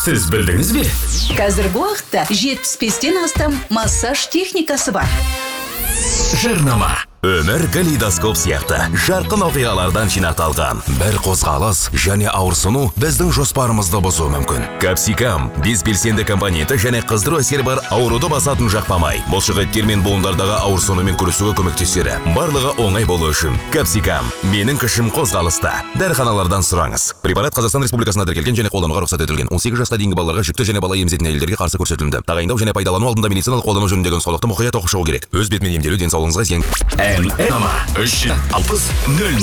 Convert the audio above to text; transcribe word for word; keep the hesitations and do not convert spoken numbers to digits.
Сіз білдіңіз бе? Қазіргі уақытта жетпіс бестен астам массаж техникасы бар. Жарнама. Өмір калейдоскоп сияқты жарқын оқиғалардан жинақталған бір қозғалыс және ауырсыну біздің жоспарымызды бұзуы мүмкін. Капсикам бес белсенді компоненті және қыздыру әсері бар ауруды басатын жақпамай, бұлшықеттер мен буындардағы ауырсынумен күресуге көмектесері. Барлығы оңай болу үшін. Капсикам менің күшім қозғалыста. Дәріханалардан сұраңыз. Препарат Қазақстан Республикасында тіркелген және қолдануға рұқсат етілген. он сегіз жасқа дейінгі балаларға, жүкті және бала емізетін әйелдерге қарсы көрсетілімді. Тағайындау және пайдалану алдында медициналық қолдану жөніндегі нұсқаулықты мұқият оқып шығу керек. Өз бетімен емделу денсаулығыңызға зиян. М М үш жүз алпыс нөл